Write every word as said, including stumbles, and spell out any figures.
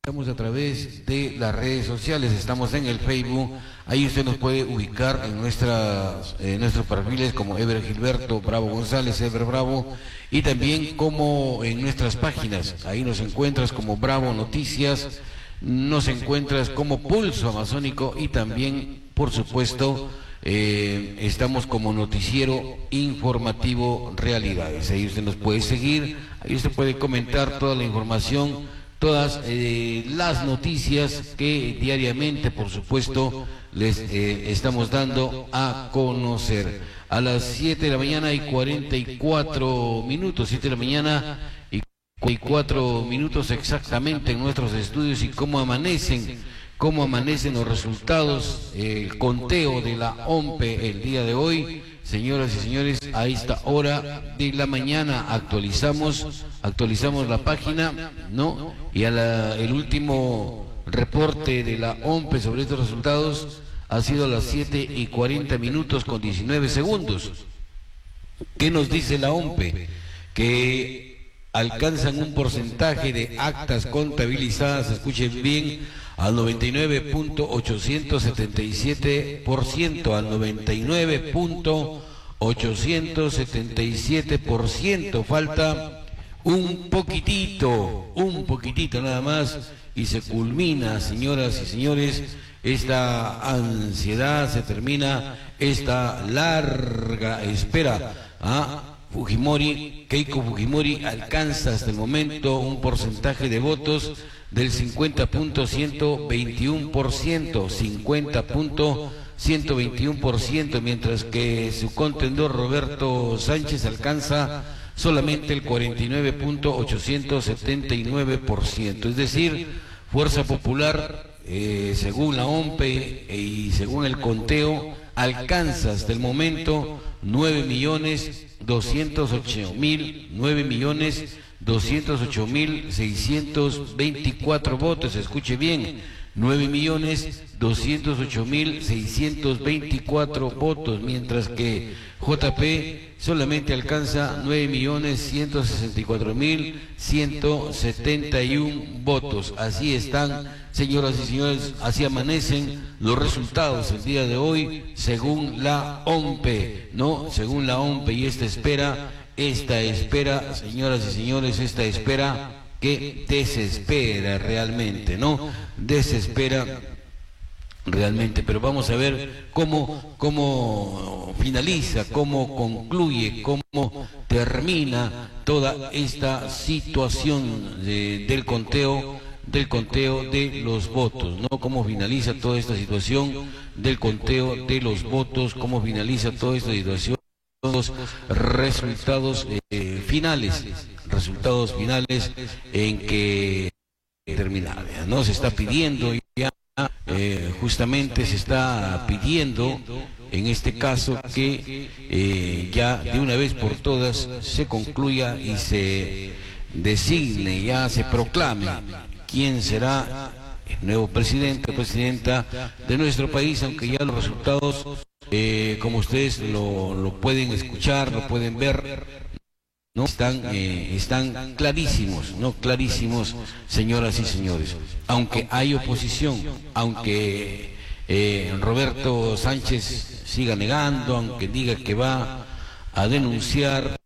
Estamos a través de las redes sociales, estamos en el Facebook, ahí usted nos puede ubicar en nuestras, eh, nuestros perfiles como Ever Gilberto Bravo González, Ever Bravo, y también como en nuestras páginas, ahí nos encuentras como Bravo Noticias, nos encuentras como Pulso Amazónico y también, por supuesto, eh, estamos como Noticiero Informativo Realidades, ahí usted nos puede seguir, ahí usted puede comentar toda la información, todas eh, las noticias que diariamente, por supuesto, les eh, estamos dando a conocer. A las siete de la mañana y cuarenta y cuatro minutos, siete de la mañana y cuarenta y cuatro minutos exactamente en nuestros estudios y cómo amanecen, cómo amanecen los resultados, el conteo de la OMPE el día de hoy. Señoras y señores, a esta hora de la mañana actualizamos actualizamos la página, ¿no? Y a la, el último reporte de la OMPE sobre estos resultados ha sido a las siete y cuarenta minutos con diecinueve segundos. ¿Qué nos dice la OMPE? Que alcanzan un porcentaje de actas contabilizadas, escuchen bien, al noventa y nueve punto ochocientos setenta y siete por ciento, al noventa y nueve punto ochocientos setenta y siete por ciento. Falta un poquitito, un poquitito nada más, y se culmina, señoras y señores, esta ansiedad, se termina esta larga espera. ¿Ah? Fujimori, Keiko Fujimori alcanza hasta el momento un porcentaje de votos del cincuenta punto ciento veintiuno por ciento, cincuenta punto ciento veintiuno por ciento, mientras que su contendor Roberto Sánchez alcanza solamente el cuarenta y nueve punto ochocientos setenta y nueve por ciento. Es decir, Fuerza Popular, eh, según la OMPE eh, y según el conteo, alcanza hasta el momento nueve millones doscientos ocho mil nueve millones doscientos ocho mil seiscientos veinticuatro votos. Escuche bien, nueve millones doscientos ocho mil seiscientos veinticuatro votos, mientras que J P solamente alcanza nueve millones ciento sesenta y cuatro mil ciento setenta y uno votos. Así están, señoras y señores, así amanecen los resultados el día de hoy, según la OMPE, ¿no? Según la OMPE, y esta espera, esta espera, señoras y señores, esta espera que desespera realmente, ¿no? Desespera realmente, pero vamos a ver cómo, cómo finaliza, cómo concluye, cómo termina toda esta situación de, del conteo, del conteo de los votos, ¿no? Cómo finaliza toda esta situación del conteo de los votos, cómo finaliza toda esta situación, los resultados eh, finales, resultados finales en que termina, ¿no? Se está pidiendo ya. Eh, justamente se está pidiendo en este caso que eh, ya de una vez por todas se concluya y se designe, ya se proclame quién será el nuevo presidente o presidenta de nuestro país, aunque ya los resultados, eh, como ustedes lo, lo pueden escuchar, lo pueden ver, ¿no? Están, eh, están clarísimos, ¿no? Clarísimos, señoras y señores. Aunque hay oposición, aunque eh, Roberto Sánchez siga negando, aunque diga que va a denunciar